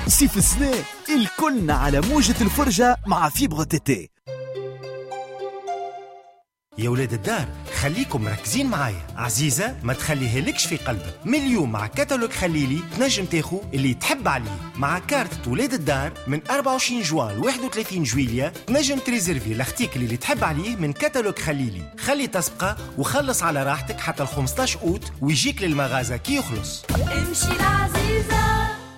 سيف السنة الكلنا على موجة الفرجة مع فيبغ تيتي. يا ولاد الدار خليكم مركزين معايا. عزيزة ما تخليها لكش في قلبك. من اليوم مع كتالوج خليلي تنجم تاخو اللي تحب عليه. مع كارت ولاد الدار من 24 جوان ل 31 جويلية تنجم تريزرفي لاختيك اللي تحب عليه من كتالوج خليلي. خلي تسبقة وخلص على راحتك حتى ال 15 أوت ويجيك للمغازة كي يخلص. امشي العزيزة.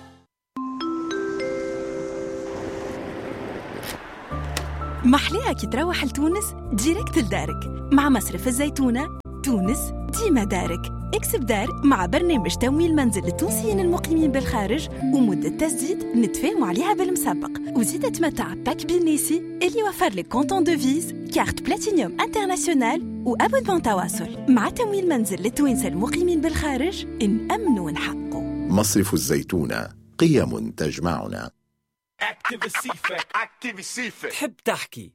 محليها كي تروح لتونس ديريكت لدارك مع مصرف الزيتونة. تونس ديما دارك. اكسب دار مع برنامج تمويل منزل للتونسيين المقيمين بالخارج ومدة تسديد نتفاهموا عليها بالمسابق. وزيد تمتع باك بالناسي اللي يوفر لك كونتون دوفيز كارت بلاتينيوم انترناسيونال وابونمون تواصل. مع تمويل منزل للتوانسة المقيمين بالخارج نأمن ونحقق. مصرف الزيتونة قيم تجمعنا. تحب تحكي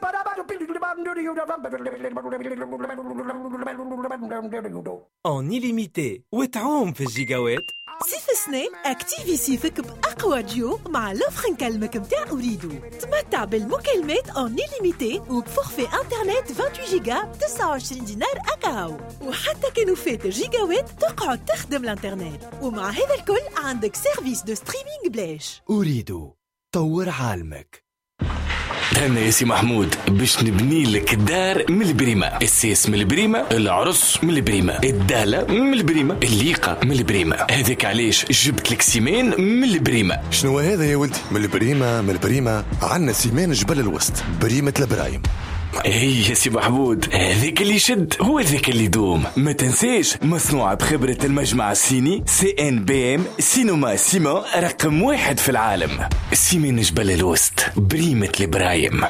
en illimité وتعوم في الجيجاوات. سيف السنة اكتيفي سيفك بأقوى ديو مع لوفر نكلمك متاع أريدو. تمتع بالمكالمات en illimité وبفورفي انترنت 28 جيجا ب 29 دينار أكاو. وحتى كانوا فات الجيجاوات تقعد تخدم الانترنت. ومع هذا الكل عندك سيرفيس دو ستريمينج بلاش. أريدو طور عالمك. أنا يا سي محمود باش نبني لك الدار من البريمة. السيس من البريمة، العرس من البريمة، الدالة من البريمة، الليقة من البريمة. هذاك علاش جبت لك سيمان من البريمة. شنو هذا يا ولدي؟ من البريمة عنا سيمان جبل الوسط بريمة البرايم. ايه يا سي محمود هذاك اللي يشد هو ذاك اللي يدوم. ما تنساش مصنوع بخبرة المجمع الصيني CNBM سينوما سيما رقم 1 في العالم. سيمان جبل الوسط بريمة البرايم.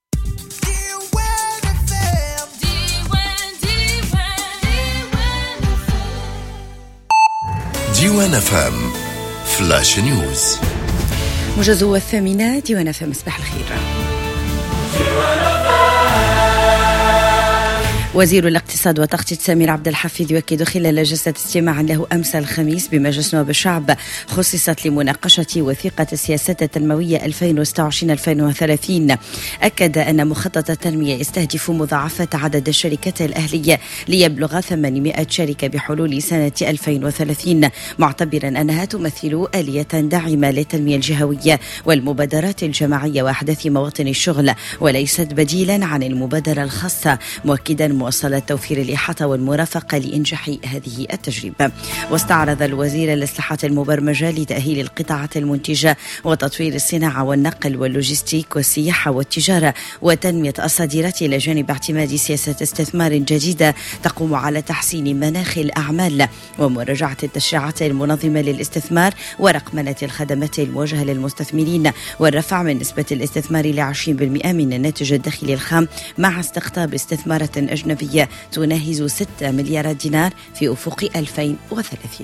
ديوان فام فلاش نيوز. موجز 8 ديوان فام. صباح الخير. وزير الاقتصاد والتخطيط سمير عبد الحفيظ يؤكد خلال جلسة استماع له أمس الخميس بمجلس نواب الشعب خصصت لمناقشة وثيقة السياسات التنموية 2026-2030. أكد أن مخطط التنمية يستهدف مضاعفة عدد الشركات الأهلية ليبلغ 800 شركة بحلول سنة 2030، معتبرا أنها تمثل آلية داعمة للتنمية الجهوية والمبادرات الجماعية وأحداث مواطن الشغل وليست بديلا عن المبادرة الخاصة، مؤكدا مواصلة توفير الإحاطة والمرافقة لإنجاح هذه التجربة. واستعرض الوزير الإصلاحات المبرمجة لتأهيل القطاعات المنتجة وتطوير الصناعة والنقل واللوجستيك والسياحة والتجارة وتنمية الصادرات إلى جانب اعتماد سياسة استثمار جديدة تقوم على تحسين مناخ الأعمال ومراجعة التشريعات المنظمة للاستثمار ورقمنة الخدمات الموجهة للمستثمرين والرفع من نسبة الاستثمار ل 20% من الناتج الداخلي الخام مع استقطاب استثمارات أجنبية تناهز 6 مليار دينار في أفق 2030.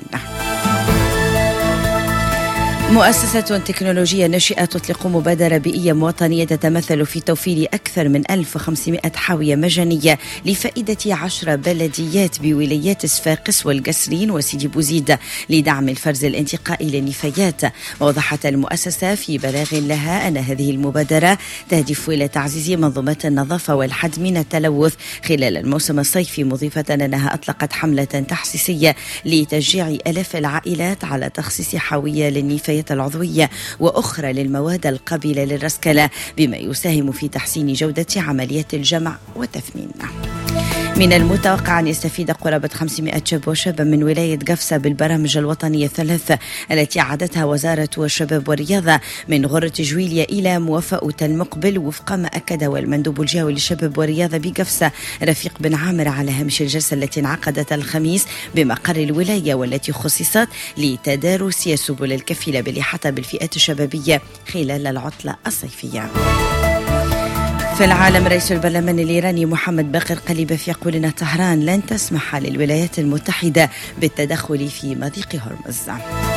مؤسسة تكنولوجية ناشئة تطلق مبادرة بيئية وطنية تتمثل في توفير أكثر من 1500 حاوية مجانية لفائدة 10 بلديات بولايات صفاقس والقصرين وسيدي بوزيد لدعم الفرز الانتقائي للنفايات. وضحت المؤسسة في بلاغ لها أن هذه المبادرة تهدف إلى تعزيز منظومات النظافة والحد من التلوث خلال الموسم الصيفي، مضيفة أنها أطلقت حملة تحسيسية لتشجيع آلاف العائلات على تخصيص حاوية للنفايات العضوية وأخرى للمواد القابلة للرسكلة بما يساهم في تحسين جودة عمليات الجمع والتثمين. من المتوقع أن يستفيد قرابة 500 شاب وشابة من ولاية قفصة بالبرامج الوطنية الثلاث التي أعدتها وزارة الشباب والرياضة من غرة جويلية إلى موافقة المقبل، وفق ما أكده المندوب الجهوي للشباب والرياضة بقفصة رفيق بن عامر على هامش الجلسة التي انعقدت الخميس بمقر الولاية والتي خصصت لتدارس سبل الكفيلة بالإحاطة بالفئات الشبابية خلال العطلة الصيفية. في العالم، رئيس البرلمان الإيراني محمد باقر قليباف يقول أن طهران لن تسمح للولايات المتحدة بالتدخل في مضيق هرمز.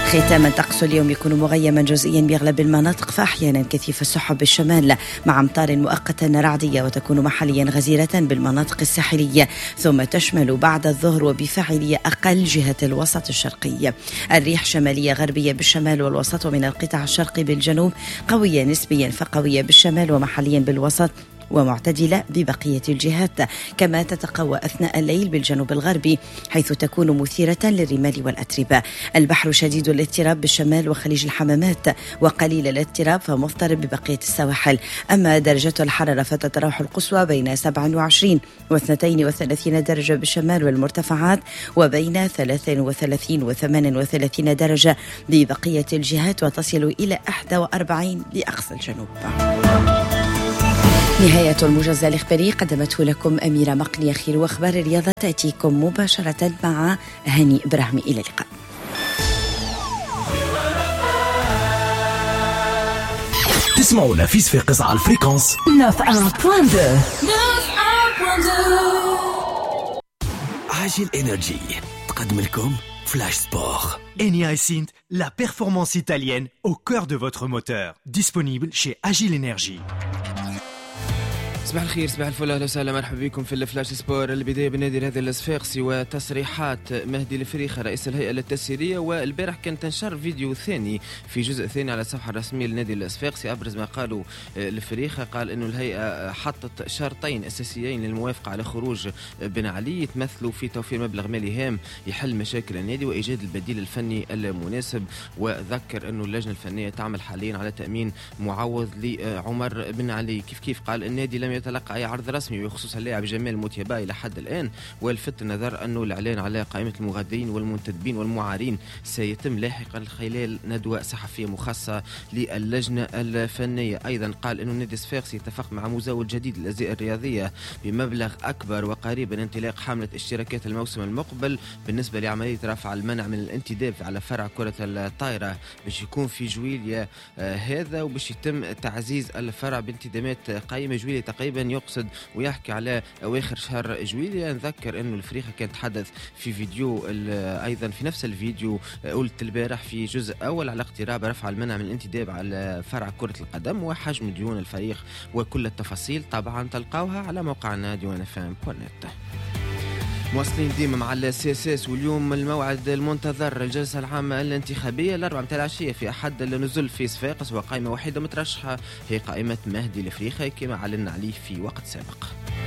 ختاما طقس اليوم يكون مغيما جزئيا بأغلب المناطق، فأحيانا كثيف السحب بالشمال مع أمطار مؤقتا رعدية، وتكون محليا غزيرة بالمناطق الساحلية، ثم تشمل بعد الظهر وبفاعلية أقل جهة الوسط الشرقي. الريح شمالية غربية بالشمال والوسط ومن القطاع الشرقي بالجنوب، قوية نسبيا فقوية بالشمال ومحليا بالوسط، ومعتدلة ببقية الجهات. كما تتقوى أثناء الليل بالجنوب الغربي، حيث تكون مثيرة للرمال والأتربة. البحر شديد الاضطراب بالشمال وخليج الحمامات، وقليل الاضطراب فمضطرب ببقية السواحل. أما درجة الحرارة فتتراوح القصوى بين 27 و32 درجة بالشمال والمرتفعات، وبين 33 و38 درجة ببقية الجهات، وتصل إلى 41 بأقصى الجنوب. نهاية الموجز الإخباري قدمته لكم أميرة مقني. خير وأخبار الرياضة تأتيكم مباشرة مع هاني إبراهيم. إلى اللقاء. تسمعونا في صفاقس على الفريكونس 91.2. عاجل إنرجي تقدم لكم Flash Sport. Eni Synth, la performance italienne au cœur de votre moteur. Disponible chez Agile Energy. صباح الخير، صباح الفل، اهلا وسهلا، مرحبا بكم في الفلاش سبور. البدايه بالنادي الهلال الصفاقسي وتصريحات مهدي الفريخه رئيس الهيئه التسييريه. والبارح كان تنشر فيديو ثاني في جزء ثاني على الصفحه الرسميه للنادي الصفاقسي. ابرز ما قالوا الفريخه، قال انه الهيئه حطت شرطين اساسيين للموافقه على خروج بن علي يتمثلوا في توفير مبلغ مالي هام يحل مشاكل النادي وايجاد البديل الفني المناسب. وذكر انه اللجنه الفنيه تعمل حاليا على تامين معوض لعمر بن علي. كيف قال النادي لم يتلقى أي عرض رسمي بخصوص اللاعب جمال موتيبا إلى حد الآن، والفت النظر أنه الإعلان على قائمة المغادرين والمنتدبين والمعارين سيتم لاحقا خلال ندوة صحفية مخصصة للجنة الفنية. أيضا قال أنه النادي الصفاقسي اتفق مع مزود جديد للأزياء الرياضية بمبلغ أكبر وقريبا انطلاق حملة اشتراكات الموسم المقبل بالنسبة لعملية رفع المنع من الانتداب على فرع كرة الطائرة باش يكون في جويليا هذا، وباش يتم تعزيز الفرع بانتدامات قائمة جويليا تقريبا يقصد ويحكي على أواخر شهر جويليا. نذكر أنه الفريخة كانت تحدث في فيديو أيضا في نفس الفيديو قلت البارح في جزء أول على اقتراب رفع المنع من الانتداب على فرع كرة القدم وحجم ديون الفريق، وكل التفاصيل طبعا تلقاوها على موقعنا diwanfm.net. مواصلين ديما مع السياسات، واليوم الموعد المنتظر الجلسة العامة الانتخابية الأربعة متاع العشية في أحد النزل في صفاقس، وقائمة واحدة مترشحة هي قائمة مهدي الفريخة كما علنا عليه في وقت سابق.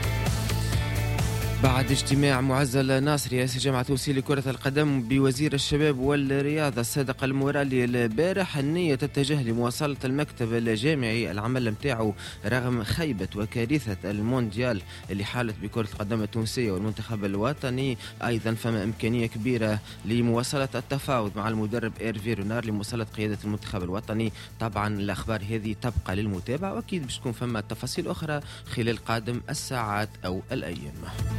بعد اجتماع معزل ناصر رئيس جامعة توسيل لكرة القدم بوزير الشباب والرياضة الصادق المورالي البارح، النية تتجه لمواصلة المكتب الجامعي العمل متاعه رغم خيبة وكارثة المونديال اللي حالت بكرة القدم التونسية والمنتخب الوطني. أيضا فما إمكانية كبيرة لمواصلة التفاوض مع المدرب إيرفي رونار لمواصلة قيادة المنتخب الوطني. طبعا الأخبار هذه تبقى للمتابعة، وأكيد باش تكون فما تفاصيل أخرى خلال قادم الساعات أو الأيام.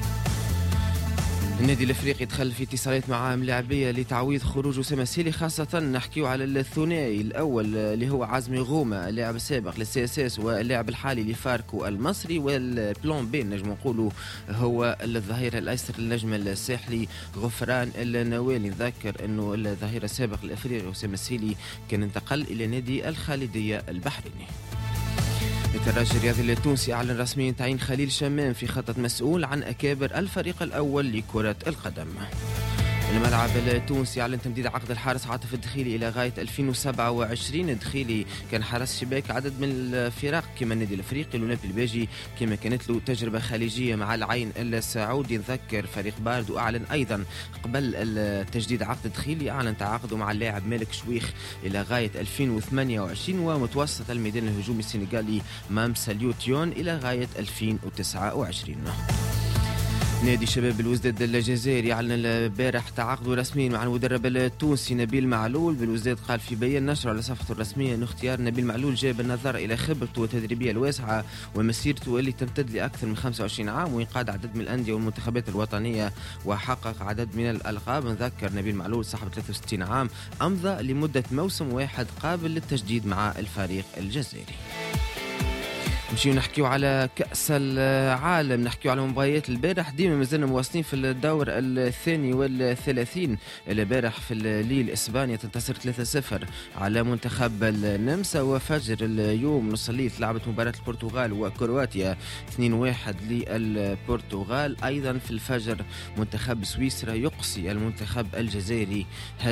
النادي الافريقي دخل في اتصالات مع ملاعبيه لتعويض خروج اسامه السيلي، خاصه نحكيو على الثنائي الاول اللي هو عزمي غومه اللاعب السابق للسي اس اس واللاعب الحالي لفاركو المصري، والبلان بي نجم نقولوا هو الظهير الايسر للنجم الساحلي غفران النوالي. نذكر انه الظهير السابق الافريقي اسامه السيلي كان انتقل الى نادي الخالديه البحريني. الترجي الرياضي التونسي أعلن رسميا تعيين خليل شمام في خطة مسؤول عن أكابر الفريق الأول لكرة القدم. الملعب التونسي أعلن تمديد عقد الحارس عاطف الدخيلي إلى غاية 2027. الدخيلي كان حارس شباك عدد من الفرق كما النادي الأفريقي الأولمبي الباجي، كما كانت له تجربة خليجية مع العين السعودي. نذكر فريق باردو أعلن أيضا قبل التجديد عقد الدخيلي أعلن تعاقده مع اللاعب مالك شويخ إلى غاية 2028، ومتوسط الميدان الهجومي السنغالي مام ساليوتيون إلى غاية 2029. نادي شباب الوزداد الجزائري أعلن البارح تعاقده رسميا مع المدرب التونسي نبيل معلول. بالوزداد قال في بيان نشر على صفحته الرسمية أن اختيار نبيل معلول جاء بالنظر إلى خبرته التدريبية الواسعة ومسيرته اللي تمتد لأكثر من 25 عام، وينقاد عدد من الأندية والمنتخبات الوطنية وحقق عدد من الألقاب. نذكر نبيل معلول صاحب 63 عام أمضى لمدة موسم واحد قابل للتجديد مع الفريق الجزائري. نمشيو نحكيو على كأس العالم، نحكيو على مباريات البارح. ديما مازلنا مواصلين في الدور 32. البارح في الليل اسبانيا تنتصر 3-0 على منتخب النمسا، وفجر اليوم نص الليل لعبت مباراة البرتغال وكرواتيا 2-1 للبرتغال. ايضا في الفجر منتخب سويسرا يقصي المنتخب الجزائري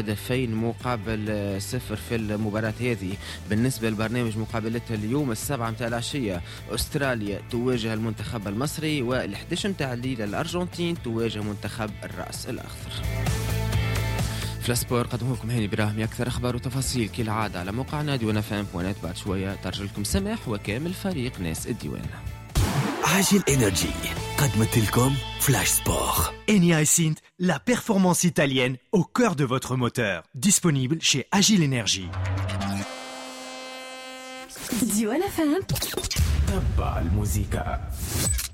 2-0 في المباراة هذه. بالنسبة لبرنامج مقابلة اليوم 7 متاع العشية أستراليا تواجه المنتخب المصري، وال11 متاع الليل الأرجنتين تواجه منتخب الرأس الأخضر. فلاسبور قدمه لكم هاني براهمي. أكثر أخبار وتفاصيل كالعادة على موقعنا ديوان فام. بعد شوية ترجع لكم سماح وكامل فريق ناس الديوان. عاجل إنرجي قدمت لكم فلاش سبور. Eni la performance italienne au cœur de votre moteur. Disponible chez Agile Energy. ديوان فام. تبع الموسيقى.